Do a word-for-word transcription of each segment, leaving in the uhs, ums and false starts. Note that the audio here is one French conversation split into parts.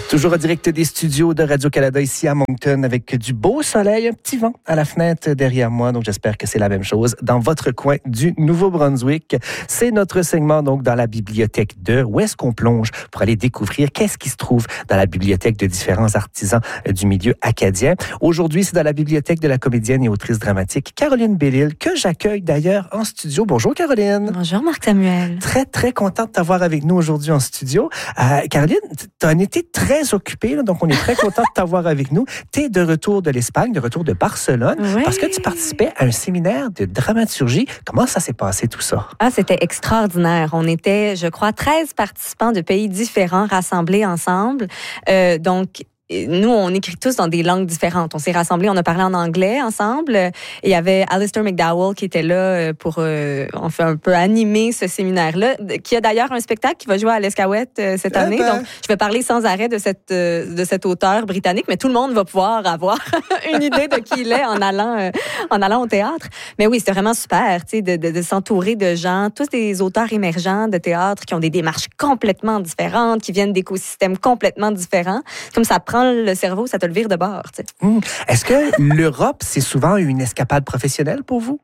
Toujours en direct des studios de Radio-Canada ici à Moncton avec du beau soleil, un petit vent à la fenêtre derrière moi. Donc, j'espère que c'est la même chose dans votre coin du Nouveau-Brunswick. C'est notre segment donc dans la bibliothèque de Où est-ce qu'on plonge pour aller découvrir qu'est-ce qui se trouve dans la bibliothèque de différents artisans du milieu acadien. Aujourd'hui, c'est dans la bibliothèque de la comédienne et autrice dramatique Caroline Bellil que j'accueille d'ailleurs en studio. Bonjour Caroline. Bonjour Marc-Samuel. Très, très contente de t'avoir avec nous aujourd'hui en studio. Euh, Caroline, tu as un été très occupée, là, donc on est très content de t'avoir avec nous. Tu es de retour de l'Espagne, de retour de Barcelone, oui. parce que tu participais à un séminaire de dramaturgie. Comment ça s'est passé tout ça? Ah, c'était extraordinaire. On était, je crois, treize participants de pays différents rassemblés ensemble. Euh, donc, nous, on écrit tous dans des langues différentes. On s'est rassemblés, on a parlé en anglais ensemble. Et il y avait Alistair McDowell qui était là pour, euh, on fait un peu animer ce séminaire-là, qui a d'ailleurs un spectacle qui va jouer à l'Escaouette euh, cette année. Eh ben. Donc, je vais parler sans arrêt de cette euh, de cet auteur britannique, mais tout le monde va pouvoir avoir une idée de qui il est en allant euh, en allant au théâtre. Mais oui, c'était vraiment super, tu sais, de, de, de s'entourer de gens, tous des auteurs émergents de théâtre qui ont des démarches complètement différentes, qui viennent d'écosystèmes complètement différents. Comme ça prend le cerveau, ça te le vire de bord. Tu sais. Mmh. Est-ce que l'Europe, c'est souvent une escapade professionnelle pour vous?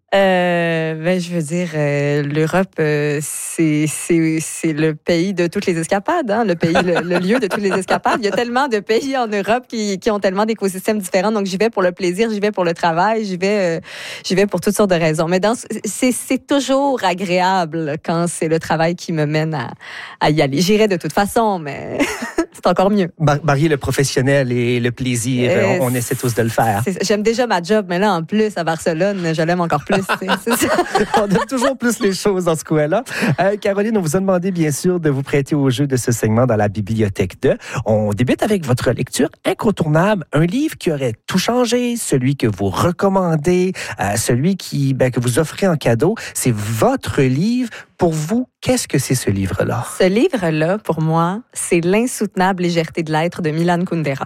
Euh, ben, je veux dire, euh, l'Europe, euh, c'est, c'est, c'est le pays de toutes les escapades, hein, le pays, le, le lieu de toutes les escapades. Il y a tellement de pays en Europe qui, qui ont tellement d'écosystèmes différents. Donc, j'y vais pour le plaisir, j'y vais pour le travail, j'y vais, euh, j'y vais pour toutes sortes de raisons. Mais dans, c'est, c'est toujours agréable quand c'est le travail qui me mène à, à y aller. J'irai de toute façon, mais c'est encore mieux. Marier le professionnel et le plaisir, euh, on, on essaie tous de le faire. J'aime déjà ma job, mais là, en plus, à Barcelone, je l'aime encore plus. C'est, c'est ça. On aime toujours plus les choses dans ce coin-là. Euh, Caroline, on vous a demandé, bien sûr, de vous prêter au jeu de ce segment dans la bibliothèque de. On débute avec votre lecture incontournable, un livre qui aurait tout changé, celui que vous recommandez, euh, celui qui, ben, que vous offrez en cadeau. C'est votre livre. Pour vous, qu'est-ce que c'est ce livre-là? Ce livre-là, pour moi, c'est L'insoutenable légèreté de l'être de Milan Kundera.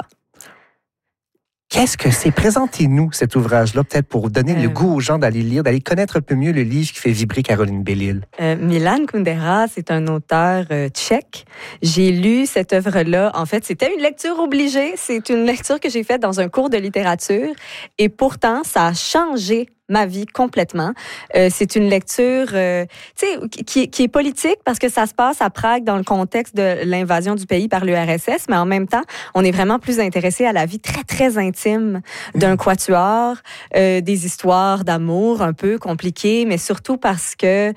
Qu'est-ce que c'est? Présentez-nous cet ouvrage-là, peut-être pour donner euh, le goût aux gens d'aller lire, d'aller connaître un peu mieux le livre qui fait vibrer Caroline Bellil. Euh, Milan Kundera, c'est un auteur euh, tchèque. J'ai lu cette œuvre-là. En fait, c'était une lecture obligée. C'est une lecture que j'ai faite dans un cours de littérature. Et pourtant, ça a changé ma vie complètement. Euh, c'est une lecture euh, tu sais, qui, qui est politique parce que ça se passe à Prague dans le contexte de l'invasion du pays par l'U R S S, mais en même temps, on est vraiment plus intéressé à la vie très, très intime d'un quatuor, euh, des histoires d'amour un peu compliquées, mais surtout parce que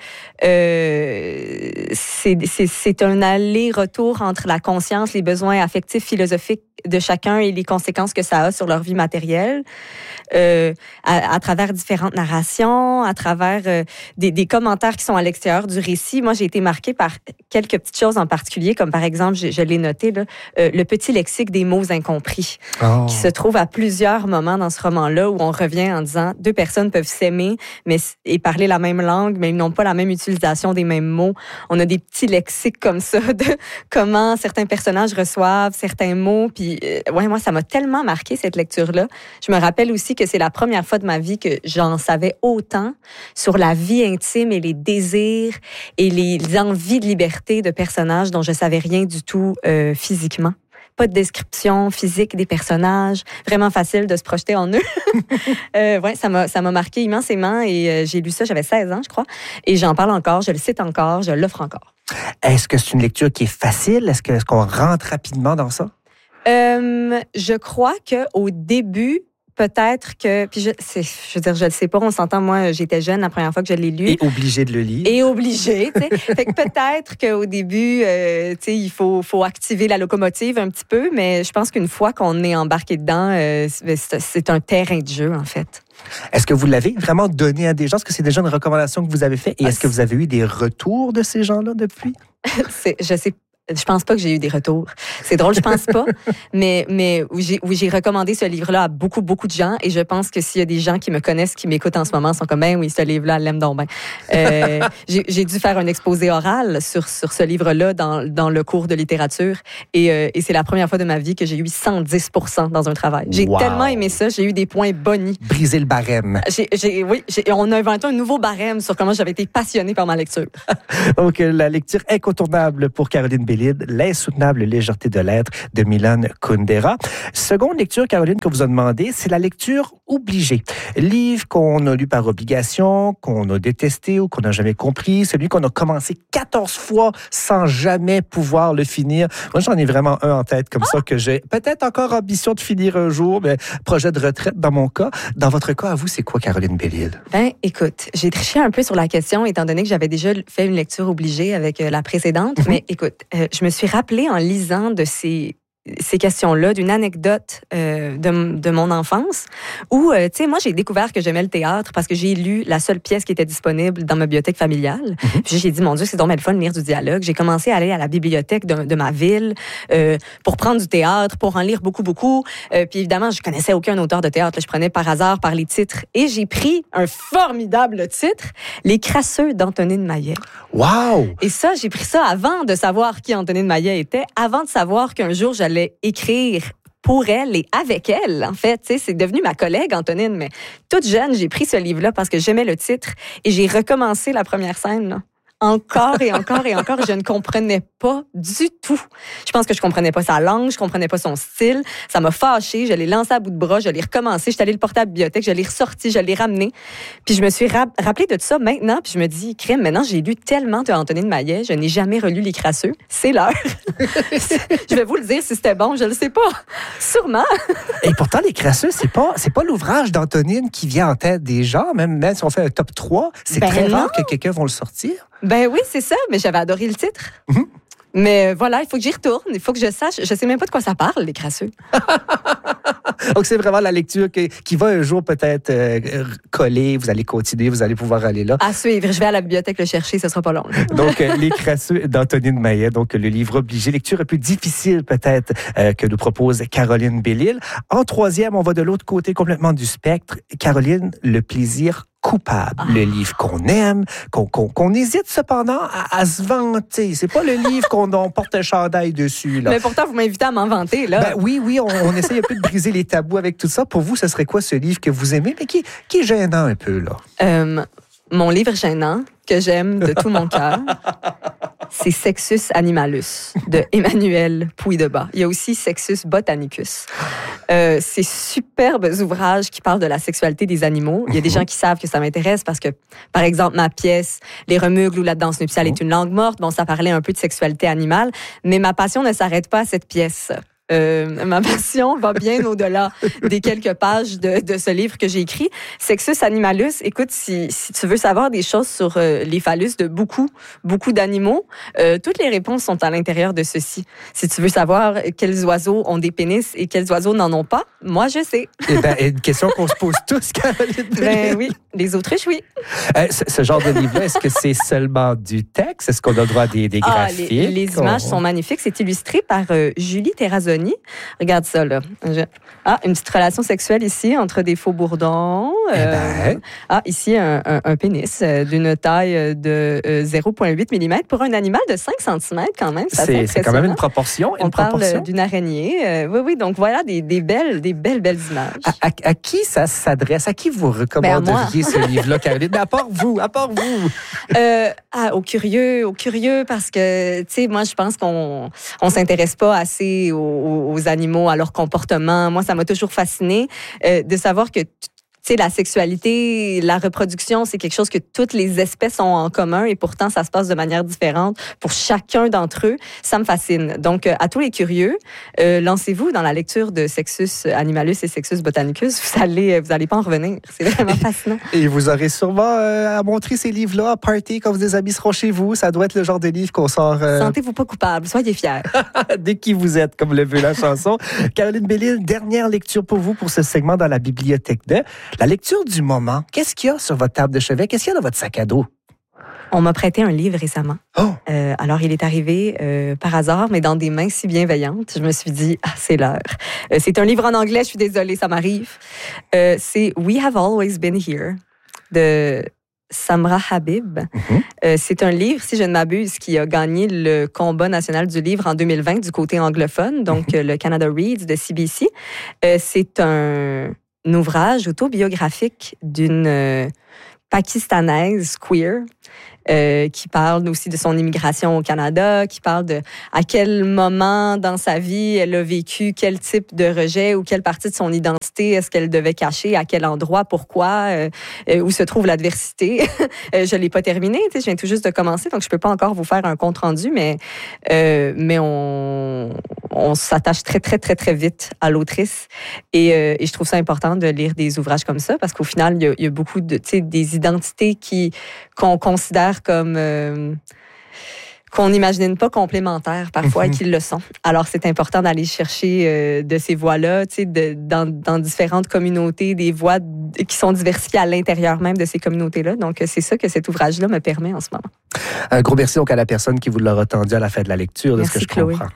euh, c'est, c'est, c'est un aller-retour entre la conscience, les besoins affectifs, philosophiques de chacun et les conséquences que ça a sur leur vie matérielle, euh, à, à travers différentes narrations, à travers euh, des, des commentaires qui sont à l'extérieur du récit. Moi, j'ai été marquée par quelques petites choses en particulier, comme par exemple, je, je l'ai noté, là, euh, le petit lexique des mots incompris, oh. qui se trouve à plusieurs moments dans ce roman-là où on revient en disant deux personnes peuvent s'aimer mais, et parler la même langue, mais ils n'ont pas la même utilisation des mêmes mots. On a des petits lexiques comme ça de comment certains personnages reçoivent certains mots, puis euh, ouais, moi, ça m'a tellement marqué cette lecture-là. Je me rappelle aussi que c'est la première fois de ma vie que j'en savais autant sur la vie intime et les désirs et les envies de liberté de personnages dont je savais rien du tout euh, physiquement. Pas de description physique des personnages, vraiment facile de se projeter en eux. euh, ouais, ça m'a, ça m'a marqué immensément et euh, j'ai lu ça, j'avais seize ans, je crois, et j'en parle encore, je le cite encore, je l'offre encore. Est-ce que c'est une lecture qui est facile? Est-ce, que, est-ce qu'on rentre rapidement dans ça? Euh, je crois qu'au début, peut-être que, puis je, c'est, je veux dire, je le sais pas, on s'entend, moi, j'étais jeune la première fois que je l'ai lu. Et obligée de le lire. Et obligée, tu sais. Fait que peut-être qu'au début, euh, tu sais, il faut, faut activer la locomotive un petit peu, mais je pense qu'une fois qu'on est embarqué dedans, euh, c'est, c'est un terrain de jeu, en fait. Est-ce que vous l'avez vraiment donné à des gens? Est-ce que c'est déjà une recommandation que vous avez faite? Et est-ce que vous avez eu des retours de ces gens-là depuis? c'est, je sais Je pense pas que j'ai eu des retours. C'est drôle, je pense pas. mais mais où j'ai, où j'ai recommandé ce livre-là à beaucoup, beaucoup de gens. Et je pense que s'il y a des gens qui me connaissent, qui m'écoutent en ce moment, sont comme, ben oui, ce livre-là, elle l'aime donc ben. Euh, j'ai, j'ai dû faire un exposé oral sur, sur ce livre-là dans, dans le cours de littérature. Et, euh, et c'est la première fois de ma vie que j'ai eu cent dix pour cent dans un travail. J'ai wow. tellement aimé ça. J'ai eu des points bonnies. Briser le barème. J'ai, j'ai, oui, j'ai, on a inventé un nouveau barème sur comment j'avais été passionnée par ma lecture. Donc, la lecture incontournable pour Caroline Bellil. Bellil, L'insoutenable légèreté de l'être de Milan Kundera. Seconde lecture, Caroline, que vous a demandé, c'est la lecture obligée. Livre qu'on a lu par obligation, qu'on a détesté ou qu'on n'a jamais compris, celui qu'on a commencé quatorze fois sans jamais pouvoir le finir. Moi, j'en ai vraiment un en tête comme ça que j'ai peut-être encore ambition de finir un jour, mais projet de retraite dans mon cas. Dans votre cas, à vous, c'est quoi, Caroline Bellil? Ben, écoute, j'ai triché un peu sur la question, étant donné que j'avais déjà fait une lecture obligée avec euh, la précédente. Mm-hmm. Mais écoute, euh, je me suis rappelée en lisant de ces... ces questions-là, d'une anecdote euh, de, de mon enfance où, euh, tu sais, moi, j'ai découvert que j'aimais le théâtre parce que j'ai lu la seule pièce qui était disponible dans ma bibliothèque familiale. Mm-hmm. Puis j'ai dit, mon Dieu, c'est donc bien le fun de lire du dialogue. J'ai commencé à aller à la bibliothèque de, de ma ville euh, pour prendre du théâtre, pour en lire beaucoup, beaucoup. Euh, puis évidemment, je connaissais aucun auteur de théâtre. Là, je prenais par hasard par les titres. Et j'ai pris un formidable titre, Les Crasseux d'Antonine Maillet. Wow! Et ça, j'ai pris ça avant de savoir qui Antonine Maillet était, avant de savoir qu'un jour, j'allais écrire pour elle et avec elle, en fait. Tu sais, c'est devenu ma collègue, Antonine, mais toute jeune, j'ai pris ce livre-là parce que j'aimais le titre et j'ai recommencé la première scène, là. Encore et encore et encore, je ne comprenais pas du tout. Je pense que je comprenais pas sa langue, je comprenais pas son style. Ça m'a fâchée, je l'ai lancé à bout de bras, je l'ai recommencé, je suis allée le porter à la bibliothèque, je l'ai ressorti, je l'ai ramené. Puis je me suis ra- rappelée de tout ça maintenant, puis je me dis, crème, maintenant j'ai lu tellement de Antonine Maillet, je n'ai jamais relu Les Crasseux. C'est l'heure. Je vais vous le dire si c'était bon, je le sais pas. Sûrement. Et pourtant, Les Crasseux, c'est pas, c'est pas l'ouvrage d'Antonine qui vient en tête des gens, même, même si on fait un top trois, c'est ben très non. rare que quelqu'un va le sortir. Ben oui, c'est ça, mais j'avais adoré le titre. Mm-hmm. Mais voilà, il faut que j'y retourne, il faut que je sache. Je sais même pas de quoi ça parle, Les Crasseux. Donc, c'est vraiment la lecture qui, qui va un jour peut-être euh, coller, vous allez continuer, vous allez pouvoir aller là. À suivre, je vais à la bibliothèque le chercher, ce sera pas long. Donc, euh, Les Crasseux d'Antonine Maillet, donc le livre obligé, lecture un peu difficile peut-être euh, que nous propose Caroline Bellil. En troisième, on va de l'autre côté complètement du spectre. Caroline, Le plaisir coupable, ah. le livre qu'on aime, qu'on, qu'on, qu'on hésite cependant à, à se vanter. C'est pas le livre qu'on on porte un chandail dessus. Là. Mais pourtant, vous m'invitez à m'en vanter, là. Ben, oui, oui, on, on essaye un peu de briser les tabous avec tout ça. Pour vous, ce serait quoi ce livre que vous aimez, mais qui, qui est gênant un peu, là? Euh, mon livre gênant, que j'aime de tout mon cœur, c'est Sexus Animalus de Emmanuel Puydeba. Il y a aussi Sexus Botanicus. Euh, c'est superbes ouvrages qui parlent de la sexualité des animaux. Il y a des gens qui savent que ça m'intéresse parce que, par exemple, ma pièce, Les Remugles ou La danse nuptiale est une langue morte. Bon, ça parlait un peu de sexualité animale, mais ma passion ne s'arrête pas à cette pièce. Euh, ma passion va bien au-delà des quelques pages de, de ce livre que j'ai écrit. Sexus Animalus, écoute, si, si tu veux savoir des choses sur euh, les phallus de beaucoup, beaucoup d'animaux, euh, toutes les réponses sont à l'intérieur de ceci. Si tu veux savoir quels oiseaux ont des pénis et quels oiseaux n'en ont pas, moi, je sais. Eh ben, une question qu'on se pose tous, Caroline. Ben oui, les autruches, oui. Euh, ce, ce genre de livre-là, est-ce que c'est seulement du texte? Est-ce qu'on a le droit à des, des ah, graphiques? Les, les images oh. sont magnifiques. C'est illustré par euh, Julie Terrazzoni. Regarde ça, là. Je... Ah, une petite relation sexuelle ici entre des faux bourdons. Euh... Eh ben. Ah, ici, un, un, un pénis euh, d'une taille de euh, zéro virgule huit millimètres pour un animal de cinq centimètres quand même. Ça c'est, c'est quand même une proportion. Une On proportion. parle d'une araignée. Euh, oui, oui. Donc, voilà des, des, belles, des belles, belles images. À, à, à qui ça s'adresse? À qui vous recommanderiez ben ce livre-là, Caroline? À part vous, à part vous. Euh, ah, aux curieux, aux curieux, parce que, tu sais, moi, je pense qu'on on s'intéresse pas assez aux, aux animaux, à leur comportement. Moi, ça m'a toujours fascinée euh, de savoir que tu sais, la sexualité, la reproduction, c'est quelque chose que toutes les espèces ont en commun et pourtant, ça se passe de manière différente pour chacun d'entre eux. Ça me fascine. Donc, à tous les curieux, euh, lancez-vous dans la lecture de Sexus Animalus et Sexus Botanicus. Vous allez, vous allez pas en revenir. C'est vraiment fascinant. Et vous aurez sûrement euh, à montrer ces livres-là à party quand des amis seront chez vous. Ça doit être le genre de livre qu'on sort... Euh... Sentez-vous pas coupable. Soyez fiers. Dès qui vous êtes, comme le veut la chanson. Caroline Bellil, dernière lecture pour vous pour ce segment dans la bibliothèque de... La lecture du moment, qu'est-ce qu'il y a sur votre table de chevet? Qu'est-ce qu'il y a dans votre sac à dos? On m'a prêté un livre récemment. Oh. Euh, alors, il est arrivé euh, par hasard, mais dans des mains si bienveillantes. Je me suis dit, ah, c'est l'heure. Euh, c'est un livre en anglais, je suis désolée, ça m'arrive. Euh, c'est We Have Always Been Here de Samra Habib. Mm-hmm. Euh, c'est un livre, si je ne m'abuse, qui a gagné le combat national du livre en deux mille vingt du côté anglophone, donc mm-hmm. le Canada Reads de C B C. Euh, c'est un... un ouvrage autobiographique d'une euh, pakistanaise queer. Euh, qui parle aussi de son immigration au Canada, qui parle de à quel moment dans sa vie elle a vécu quel type de rejet ou quelle partie de son identité est-ce qu'elle devait cacher, à quel endroit, pourquoi, euh, euh, où se trouve l'adversité. euh, je l'ai pas terminé, tu sais, je viens tout juste de commencer, donc je peux pas encore vous faire un compte rendu, mais euh, mais on on s'attache très très très très vite à l'autrice et, euh, et je trouve ça important de lire des ouvrages comme ça parce qu'au final il y a, il y a beaucoup de, tu sais, des identités qui qu'on considère comme euh, qu'on n'imagine pas complémentaires parfois et qu'ils le sont. Alors, c'est important d'aller chercher euh, de ces voix-là, tu sais, de, dans, dans différentes communautés, des voix qui sont diversifiées à l'intérieur même de ces communautés-là. Donc, c'est ça que cet ouvrage-là me permet en ce moment. Un gros merci donc à la personne qui vous l'aura tendu à la fin de la lecture, de merci, ce que je Chloé. comprends.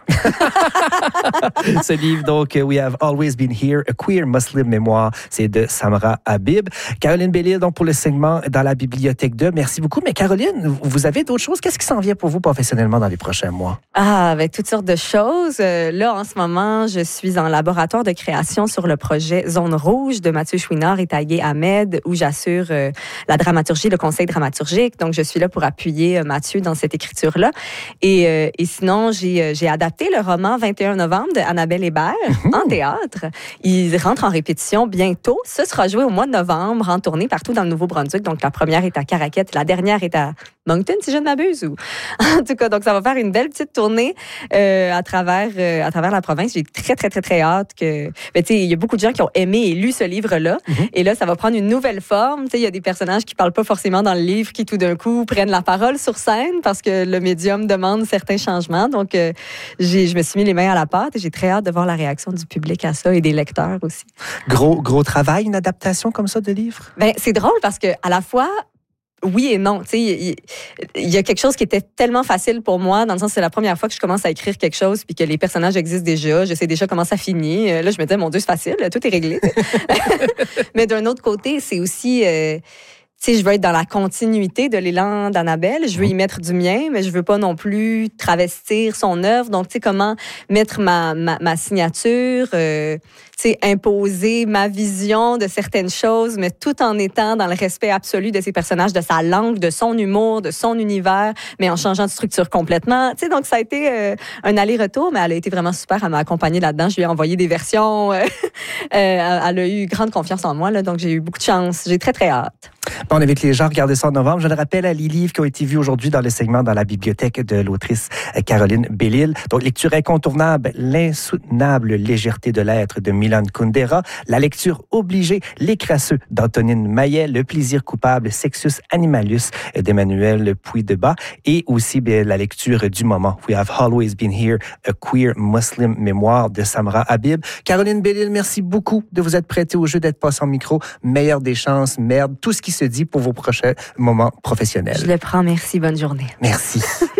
Ce livre, donc, We Have Always Been Here, A Queer Muslim Memoir, c'est de Samra Habib. Caroline Bellil, donc, pour le segment dans la bibliothèque de. Merci beaucoup. Mais Caroline, vous avez d'autres choses? Qu'est-ce qui s'en vient pour vous professionnellement dans les prochains mois? Ah, avec toutes sortes de choses. Euh, là, en ce moment, je suis en laboratoire de création sur le projet Zone Rouge de Mathieu Chouinard et Taïe Ahmed, où j'assure euh, la dramaturgie, le conseil dramaturgique. Donc, je suis là pour appuyer euh, Mathieu dans cette écriture-là. Et, euh, et sinon, j'ai, j'ai adapté le roman vingt et un novembre de Annabelle Hébert mmh. en théâtre. Il rentre en répétition bientôt. Ce sera joué au mois de novembre, en tournée partout dans le Nouveau-Brunswick. Donc, la première est à Caraquette, la dernière est à Moncton, si je ne m'abuse. Ou... en tout cas, donc ça va faire une belle petite tournée euh, à travers euh, à travers la province. J'ai très très très très hâte que. Mais tu sais, il y a beaucoup de gens qui ont aimé et lu ce livre-là. Mm-hmm. Et là, ça va prendre une nouvelle forme. Tu sais, il y a des personnages qui parlent pas forcément dans le livre, qui tout d'un coup prennent la parole sur scène parce que le médium demande certains changements. Donc, euh, j'ai, je me suis mis les mains à la pâte et j'ai très hâte de voir la réaction du public à ça et des lecteurs aussi. Gros gros travail, une adaptation comme ça de livre. Ben c'est drôle parce que à la fois oui et non. Tu sais, il, il y a quelque chose qui était tellement facile pour moi, dans le sens que c'est la première fois que je commence à écrire quelque chose puis que les personnages existent déjà. Je sais déjà comment ça finit. Là, je me disais, mon Dieu, c'est facile, tout est réglé. Mais d'un autre côté, c'est aussi... Euh, tu sais, je veux être dans la continuité de l'élan d'Annabelle. Je veux y mettre du mien, mais je veux pas non plus travestir son œuvre. Donc, tu sais, comment mettre ma, ma, ma signature, euh, tu sais, imposer ma vision de certaines choses, mais tout en étant dans le respect absolu de ses personnages, de sa langue, de son humour, de son univers, mais en changeant de structure complètement. Tu sais, donc ça a été euh, un aller-retour, mais elle a été vraiment super. Elle m'a accompagnée là-dedans. Je lui ai envoyé des versions. Euh, euh, elle a eu grande confiance en moi, là, donc j'ai eu beaucoup de chance. J'ai très, très hâte. On invite les gens à regarder ça en novembre. Je le rappelle à les livres qui ont été vus aujourd'hui dans le segment dans la bibliothèque de l'autrice Caroline Bellil. Donc, lecture incontournable, L'insoutenable légèreté de l'être de Milan Kundera, la lecture obligée, Les crasseux d'Antonine Maillet, Le plaisir coupable, Sexus Animalus d'Emmanuel Puy-Debat et aussi bien, la lecture du moment, We Have Always Been Here, A Queer Muslim Memoir de Samra Habib. Caroline Bellil, merci beaucoup de vous être prêtée au jeu, d'être passée en micro. Meilleure des chances, merde, tout ce qui se dit pour vos prochains moments professionnels. Je le prends, merci, bonne journée. Merci.